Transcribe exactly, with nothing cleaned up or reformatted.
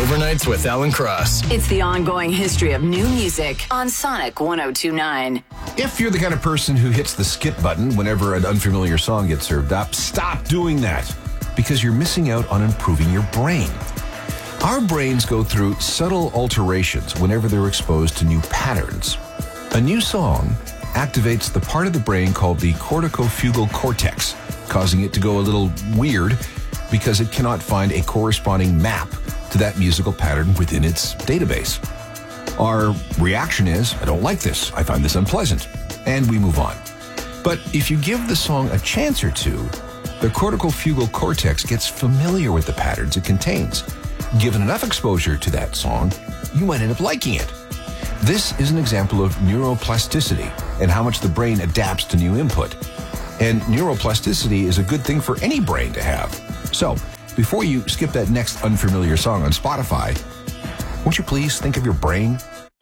Overnights with Alan Cross. It's the ongoing history of new music on Sonic one oh two point nine. If you're the kind of person who hits the skip button whenever an unfamiliar song gets served up, stop doing that, because you're missing out on improving your brain. Our brains go through subtle alterations whenever they're exposed to new patterns. A new song activates the part of the brain called the corticofugal cortex, causing it to go a little weird because it cannot find a corresponding map to that musical pattern within its database. Our reaction is, I don't like this, I find this unpleasant, and we move on. But if you give the song a chance or two, the corticofugal cortex gets familiar with the patterns it contains. Given enough exposure to that song, you might end up liking it. This is an example of neuroplasticity and how much the brain adapts to new input. And neuroplasticity is a good thing for any brain to have. So, before you skip that next unfamiliar song on Spotify, won't you please think of your brain